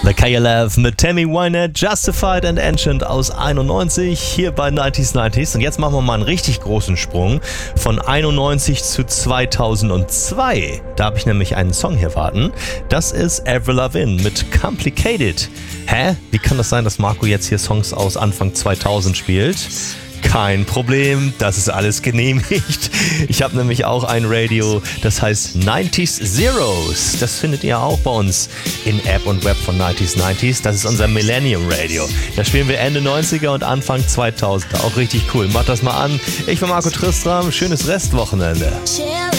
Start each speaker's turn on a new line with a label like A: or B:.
A: The KLF mit Tammy Wynette, Justified and Ancient aus 91 hier bei 90s. Und jetzt machen wir mal einen richtig großen Sprung von 91 zu 2002. Da habe ich nämlich einen Song hier warten. Das ist Avril Lavigne mit Complicated. Hä? Wie kann das sein, dass Marco jetzt hier Songs aus Anfang 2000 spielt? Kein Problem, das ist alles genehmigt. Ich habe nämlich auch ein Radio, das heißt 90s Zeros. Das findet ihr auch bei uns in App und Web von 90s. Das ist unser Millennium Radio. Da spielen wir Ende 90er und Anfang 2000er. Auch richtig cool. Macht das mal an. Ich bin Marco Tristram. Schönes Restwochenende.